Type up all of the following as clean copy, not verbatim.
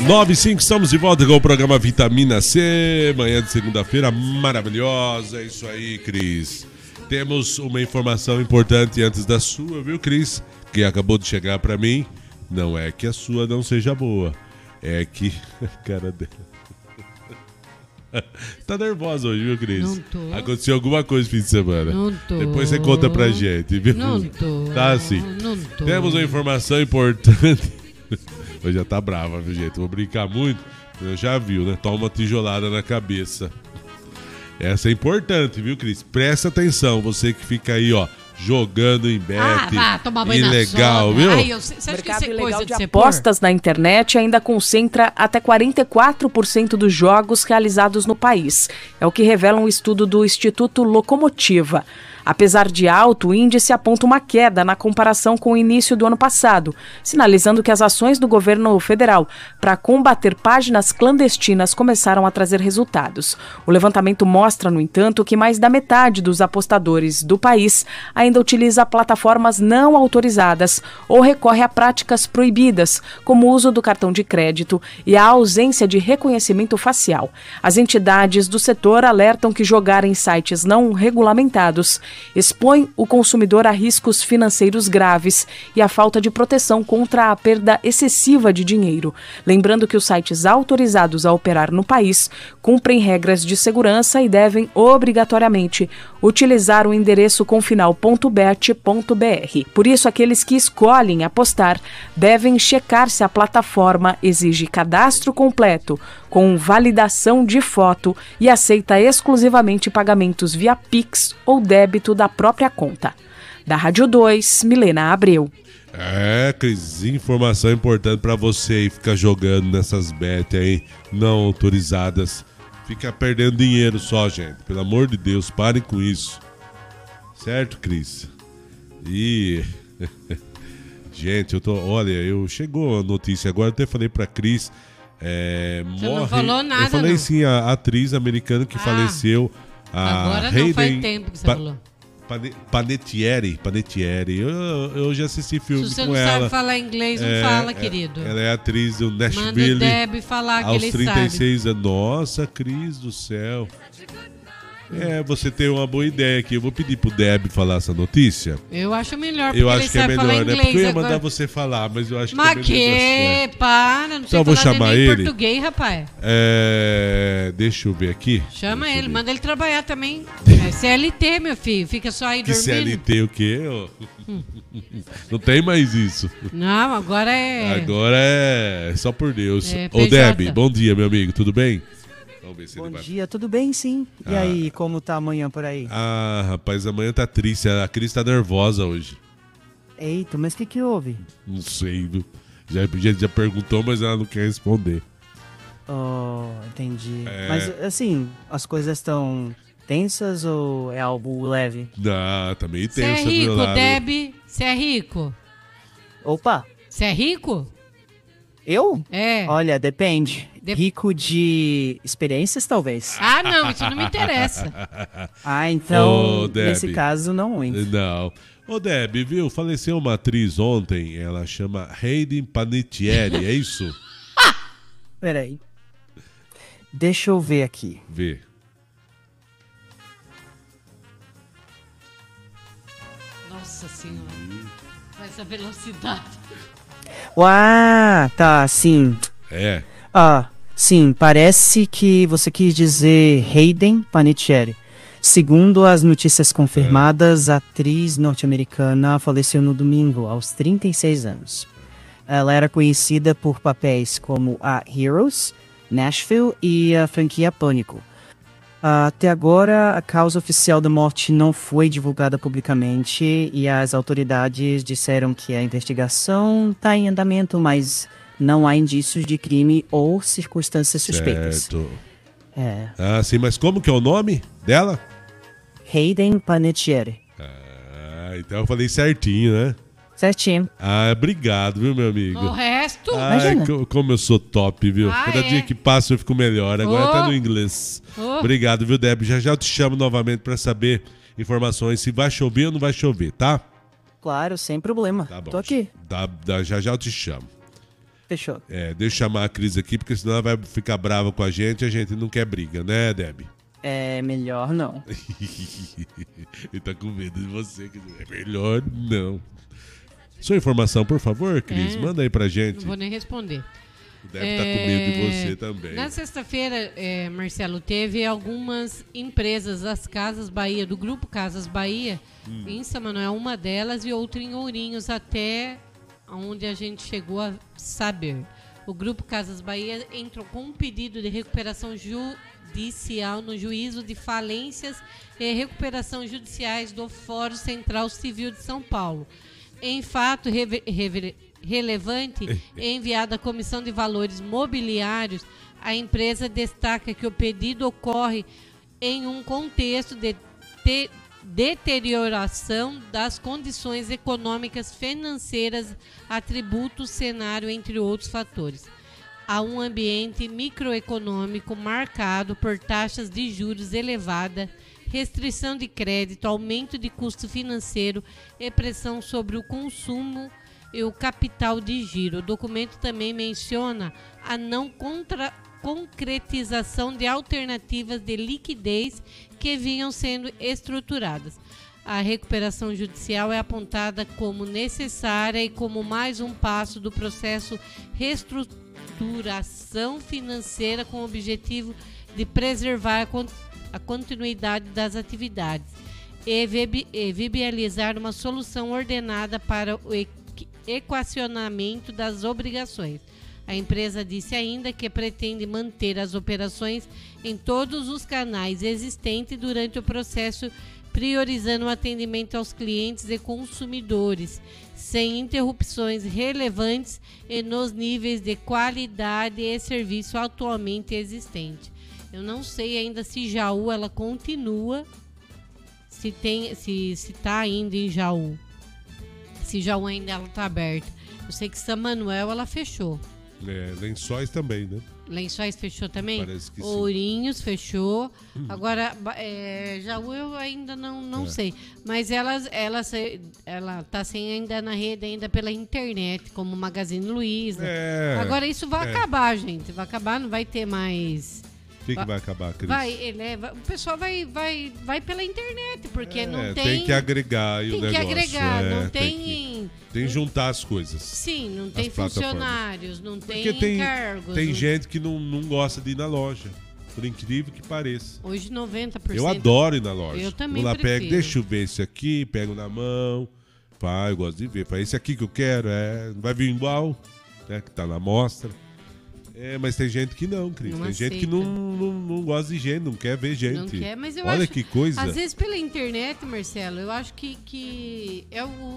9h05, estamos de volta com o programa Vitamina C. Manhã de segunda-feira maravilhosa. É isso aí, Cris. Temos uma informação importante antes da sua, viu, Cris? Que acabou de chegar pra mim. Não é que a sua não seja boa. É que... cara dela... Tá nervosa hoje, viu, Cris? Não tô. Aconteceu alguma coisa no fim de semana. Não tô. Depois você conta pra gente, viu? Não tô. Tá assim. Não tô. Temos uma informação importante. Hoje já tá brava, viu, gente? Vou brincar muito. Eu já viu, né? Toma uma tijolada na cabeça. Essa é importante, viu, Cris? Presta atenção, você que fica aí, ó, jogando em bet. Vá tomar banho ilegal, na viu? Ai, você acha que isso é coisa de apostas na internet ainda concentra até 44% dos jogos realizados no país. É o que revela um estudo do Instituto Locomotiva. Apesar de alto, o índice aponta uma queda na comparação com o início do ano passado, sinalizando que as ações do governo federal para combater páginas clandestinas começaram a trazer resultados. O levantamento mostra, no entanto, que mais da metade dos apostadores do país ainda utiliza plataformas não autorizadas ou recorre a práticas proibidas, como o uso do cartão de crédito e a ausência de reconhecimento facial. As entidades do setor alertam que jogar em sites não regulamentados expõe o consumidor a riscos financeiros graves e a falta de proteção contra a perda excessiva de dinheiro. Lembrando que os sites autorizados a operar no país cumprem regras de segurança e devem obrigatoriamente utilizar o endereço com final .bet.br. Por isso, aqueles que escolhem apostar devem checar se a plataforma exige cadastro completo, com validação de foto e aceita exclusivamente pagamentos via Pix ou débito da própria conta. Da Rádio 2, Milena Abreu. Cris, informação importante pra você aí, ficar jogando nessas bets aí não autorizadas. Fica perdendo dinheiro só, gente. Pelo amor de Deus, parem com isso. Certo, Cris? E... gente, eu chegou a notícia agora, até falei pra Cris. Você não falou nada, eu falei não. sim, a atriz americana que faleceu. Agora não faz tempo que você falou. Panettiere. Eu já assisti filmes com ela. Se você não sabe falar inglês, não fala, querido. Ela é atriz do Nashville. Manda o Deb falar que ele sabe. Aos 36 anos. Nossa, Cris do céu. Você tem uma boa ideia aqui. Eu vou pedir pro Deb falar essa notícia. Eu acho melhor, porque eu ele acho que sabe é falar melhor, inglês né? Porque eu ia agora. mandar você falar, mas eu acho Mas que é melhor. Para, não Então sei eu vou falar chamar nem ele. português, rapaz. Deixa eu ver aqui. Chama ele, manda ele trabalhar também. É CLT, meu filho. Fica só aí Que dormindo. CLT o quê? Não tem mais isso. Não, agora é... Agora é só por Deus. Ô, PJ. Deb, bom dia, meu amigo. Tudo bem? Vamos ver se Bom ele vai... dia, tudo bem, sim. E aí, como tá amanhã por aí? Rapaz, amanhã tá triste. A Cris tá nervosa hoje. Eita, mas o que houve? Não sei, viu? Já perguntou, mas ela não quer responder. Oh, entendi. Mas, assim, as coisas estão tensas ou é algo leve? Não, tá meio Você é tenso, rico, meu lado. Deb? Você é rico? Opa, Você é rico? eu? É. Olha, depende. Rico de experiências, talvez. Ah, não, isso não me interessa. Então, Ô, Deb. nesse caso, não muito. Não. Ô, Deb, viu? Faleceu uma atriz ontem. Ela chama Hayden Panettiere, é isso? Peraí. Deixa eu ver aqui. Vê. Nossa senhora. Com essa velocidade. Uau, tá, sim. Sim, parece que você quis dizer Hayden Panettiere. Segundo as notícias confirmadas, a atriz norte-americana faleceu no domingo, aos 36 anos. Ela era conhecida por papéis como a Heroes, Nashville e a franquia Pânico. Até agora, a causa oficial da morte não foi divulgada publicamente e as autoridades disseram que a investigação está em andamento, mas não há indícios de crime ou circunstâncias suspeitas. Certo. Sim, mas como que é o nome dela? Hayden Panettiere. Então eu falei certinho, né? Certinho. Obrigado, viu, meu amigo? O resto... Como eu sou top, viu? Cada dia que passa eu fico melhor. Agora tá no inglês. Obrigado, viu, Deb? Já eu te chamo novamente pra saber informações se vai chover ou não vai chover, tá? Claro, sem problema. Tá bom. Tô aqui. Já eu te chamo. Fechou. Deixa eu chamar a Cris aqui, porque senão ela vai ficar brava com a gente não quer briga, né, Debbie? É melhor não. Ele tá com medo de você, é melhor não. Sua informação, por favor, Cris, manda aí pra gente. Não vou nem responder. Deve estar com medo de você também. Na sexta-feira, Marcelo, teve algumas empresas, as Casas Bahia, do Grupo Casas Bahia, em São Manuel, uma delas, e outra em Ourinhos, até onde a gente chegou a saber. O Grupo Casas Bahia entrou com um pedido de recuperação judicial no Juízo de Falências e Recuperação Judiciais do Fórum Central Civil de São Paulo. Em fato relevante, enviado à Comissão de Valores Mobiliários, a empresa destaca que o pedido ocorre em um contexto de deterioração das condições econômicas, financeiras, atributos, cenário, entre outros fatores. Há um ambiente microeconômico marcado por taxas de juros elevadas, restrição de crédito, aumento de custo financeiro e pressão sobre o consumo e o capital de giro. O documento também menciona a não concretização de alternativas de liquidez que vinham sendo estruturadas. A recuperação judicial é apontada como necessária e como mais um passo do processo reestruturação financeira com o objetivo de preservar a continuidade das atividades e viabilizar uma solução ordenada para o equacionamento das obrigações. A empresa disse ainda que pretende manter as operações em todos os canais existentes durante o processo, priorizando o atendimento aos clientes e consumidores, sem interrupções relevantes e nos níveis de qualidade e serviço atualmente existentes. Eu não sei ainda se Jaú ela continua, se está ainda em Jaú. Se Jaú ainda ela está aberta. Eu sei que São Manuel ela fechou. Lençóis também, né? Lençóis fechou também? Parece que Ourinhos fechou. Agora, Jaú eu ainda não sei. Mas ela tá sem ainda na rede, ainda pela internet, como Magazine Luiza. Agora isso vai acabar, gente. Vai acabar, não vai ter mais... O que vai acabar, Cris? O pessoal vai pela internet, porque não tem... Tem que agregar aí o negócio. Tem que agregar, não tem... Tem que juntar as coisas. Sim, não tem funcionários, não tem encargos. Tem gente que não gosta de ir na loja, por incrível que pareça. Hoje 90%. Eu adoro ir na loja. Eu também prefiro. Pego, deixa eu ver esse aqui, pego na mão. Eu gosto de ver. Esse aqui que eu quero, vai vir igual, que tá na mostra. Mas tem gente que não, Cris. Tem gente que não gosta de gente, não quer ver gente. Não quer, mas eu Olha acho, que coisa. Às vezes pela internet, Marcelo, eu acho que é o...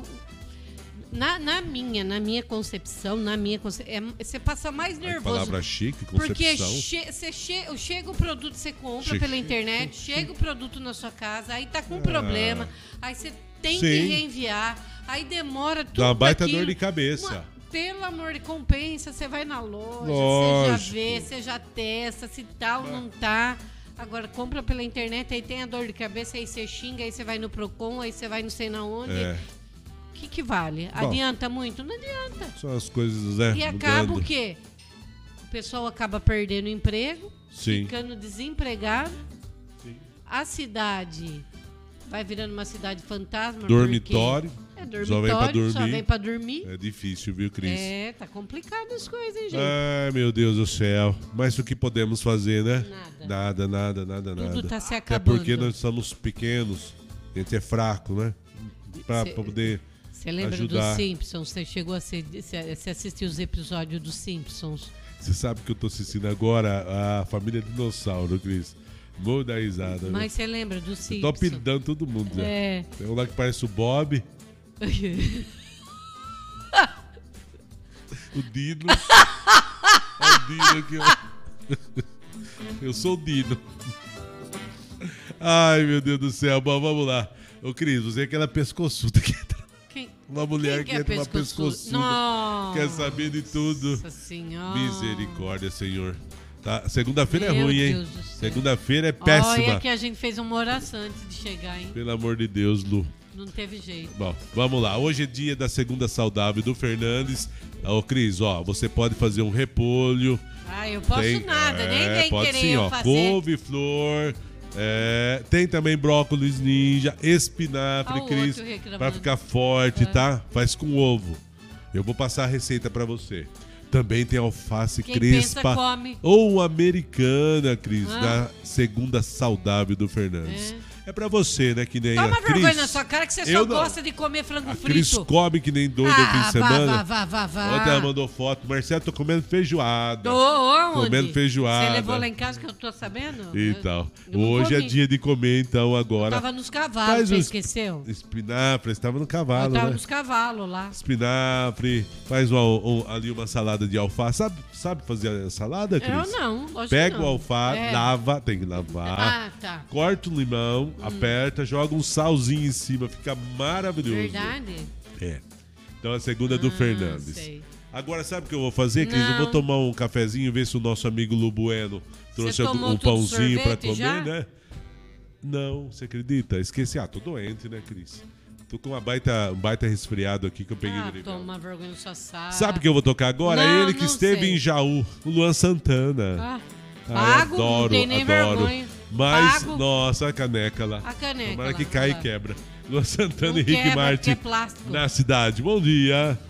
Na minha concepção, você passa mais nervoso. Palavra chique, concepção. Porque chega o produto, você compra pela internet, chega o produto na sua casa, aí tá com problema, aí você tem que reenviar, aí demora tudo. Dá uma baita dor de cabeça. Pelo amor de compensa, você vai na loja, você já vê, você já testa, se tal não tá. Agora, compra pela internet, aí tem a dor de cabeça, aí você xinga, aí você vai no Procon, aí você vai não sei na onde. O que vale? Adianta muito? Não adianta. São as coisas, E acaba o quê? O pessoal acaba perdendo o emprego, ficando desempregado. Sim. A cidade vai virando uma cidade fantasma. Dormitório. Dormitório, só vem pra dormir. É difícil, viu, Cris? Tá complicado as coisas, hein, gente? Ai, meu Deus do céu. Mas o que podemos fazer, né? Nada. Tudo tá se acabando. É porque nós somos pequenos, a gente é fraco, né? Pra poder Você lembra ajudar. dos Simpsons? Você chegou a você assistiu os episódios dos Simpsons? Você sabe que eu tô assistindo agora a Família Dinossauro, Cris. Vou dar risada. Mas você lembra dos Simpsons? Tô apelidando todo mundo já. Tem um lá que parece o Bob. O Dino. O Dino aqui, ó. Eu sou o Dino. Ai, meu Deus do céu. Bom, vamos lá. Ô, Cris, você é aquela pescoçuda que entra. Uma mulher que entra uma pescoçuda. Nossa. Quer saber de tudo. Nossa Senhora. Misericórdia, Senhor. Tá? Segunda-feira é ruim, hein? Deus do céu. Segunda-feira é péssima. Olha que a gente fez uma oração antes de chegar, hein? Pelo amor de Deus, Lu. Não teve jeito. Bom, vamos lá. Hoje é dia da segunda saudável do Fernandes. Ô, Cris, ó, você pode fazer um repolho. Ah, eu posso nada, nem vem pode querer sim, eu ó, fazer. couve-flor. Tem também brócolis ninja, espinafre, Cris, pra ficar forte, tá? Faz com ovo. Eu vou passar a receita pra você. Também tem alface crespa pensa, come. ou americana, Cris, da segunda saudável do Fernandes. É pra você, né? Que nem Toma a Cris. vergonha na sua cara que você só gosta de comer frango frito. A Cris come que nem doida no fim de semana. Vá. Ontem ela mandou foto. Marcelo, tô comendo feijoada. Tô onde? Comendo feijoada. Você levou lá em casa que eu tô sabendo? Então, hoje é dia de comer, então, agora. Eu tava nos cavalos, você esqueceu? Espinafre, você tava no cavalo, Eu tava nos cavalos lá. Espinafre, faz ali uma salada de alface. Sabe fazer a salada, Cris? Eu não, lógico. Pega o alface, lava, tem que lavar. Ah, tá. Corta o limão, aperta, joga um salzinho em cima, fica maravilhoso. Verdade? Então a segunda é do Fernandes. Sei. Agora sabe o que eu vou fazer, Cris? Eu vou tomar um cafezinho e ver se o nosso amigo Lubueno trouxe um pãozinho pra comer, já? Né? Não, você acredita? Esqueci. Tô doente, né, Cris? Tô com um baita resfriado aqui que eu peguei no toma uma vergonha na sua sala. Sabe o que eu vou tocar agora? Não, Ele que esteve em Jaú, o Luan Santana. Pago, adoro, não tem nem vergonha. Mas, Pago. nossa, a caneca lá. A caneca. Tomara que cai e quebra. Luan Santana não e Rick quebra, Martin é plástico. na cidade. Bom dia.